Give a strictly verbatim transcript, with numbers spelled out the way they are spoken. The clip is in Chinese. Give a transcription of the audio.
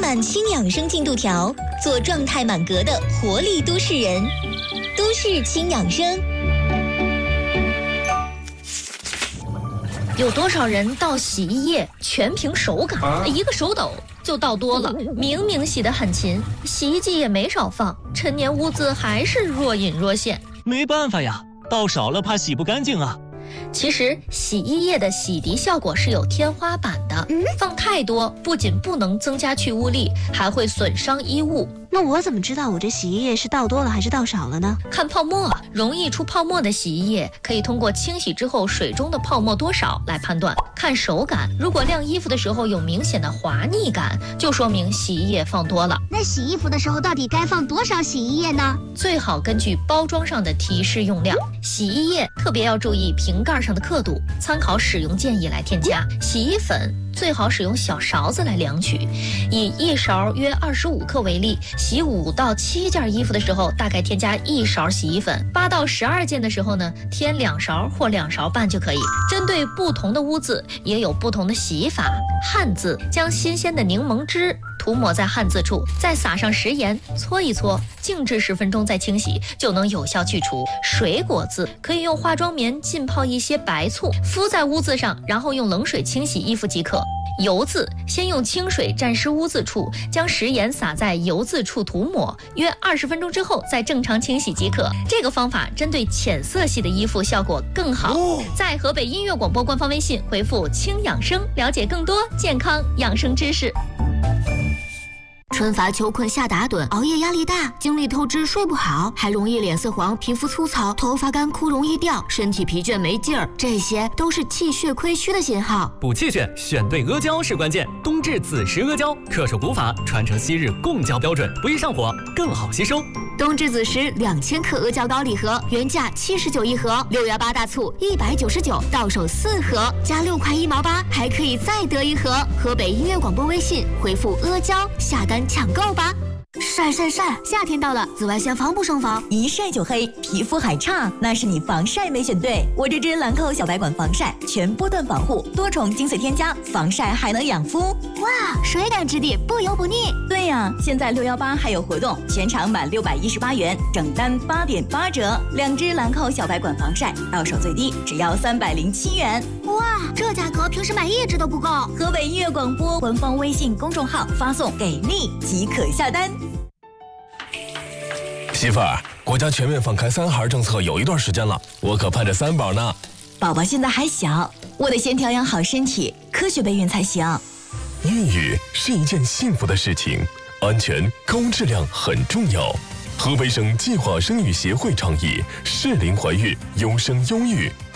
满轻养生进度条，做状态满格的活力都市人。都市轻养生。 有多少人倒洗衣液全凭手感，啊、一个手抖就倒多了，明明洗得很勤，洗衣机也没少放，陈年污渍还是若隐若现。 没办法呀，倒少了怕洗不干净啊。 其实洗衣液的洗涤效果是有天花板的，嗯、放太多不仅不能增加去污力，还会损伤衣物。 那我怎么知道我这洗衣液是倒多了还是倒少了呢？ 看泡沫，容易出泡沫的洗衣液可以通过清洗之后水中的泡沫多少来判断。看手感，如果晾衣服的时候有明显的滑腻感，就说明洗衣液放多了。 那洗衣服的时候到底该放多少洗衣液呢？ 最好根据包装上的提示用量。洗衣液特别要注意瓶盖上的刻度，参考使用建议来添加。洗衣粉最好使用小勺子来量取，以一勺约二十五克为例，洗五到七件衣服的时候，大概添加一勺洗衣粉；八到十二件的时候呢，添两勺或两勺半就可以。针对不同的污渍，也有不同的洗法。汗渍，将新鲜的柠檬汁涂抹在汗渍处，再撒上食盐，搓一搓，静置十分钟再清洗，就能有效去除。水果渍，可以用化妆棉浸泡一些白醋，敷在污渍上，然后用冷水清洗衣服即可。油渍，先用清水沾湿污渍处，将食盐撒在油渍处涂抹，约二十分钟之后再正常清洗即可。这个方法针对浅色系的衣服效果更好。哦、在河北音乐广播官方微信回复“轻养生”，了解更多健康养生知识。 春乏秋困夏打盹，熬夜压力大，精力透支睡不好，还容易脸色黄、皮肤粗糙、头发干枯容易掉，身体疲倦没劲儿，这些都是气血亏虚的信号。 补气血，选对阿胶是关键。冬至子时阿胶，恪守古法，传承昔日贡胶标准，不易上火，更好吸收。 冬至子时两千克阿胶膏礼盒，原价七十九一盒，六幺八大促一百九十九，到手四盒，加六块一毛八，还可以再得一盒。河北音乐广播微信回复阿胶下单抢购吧。晒晒晒！夏天到了，紫外线防不胜防， 一晒就黑，皮肤还差，那是你防晒没选对。我这支兰蔻小白管防晒，全波段防护，多重精粹添加，防晒还能养肤。 哇，水感质地，不油不腻。 对呀、啊，现在六幺八还有活动，全场满六百一十八元，整单八点八折。两支兰蔻小白管防晒，到手最低只要三百零七元。 哇，这价格平时买一支都不够。 河北音乐广播官方微信公众号发送给力即可下单。 媳妇儿，国家全面放开三孩政策有一段时间了，我可盼着三宝呢。 宝宝现在还小，我得先调养好身体，科学备孕才行。 孕育是一件幸福的事情，安全高质量很重要。河北省计划生育协会倡议适龄怀孕，优生优育。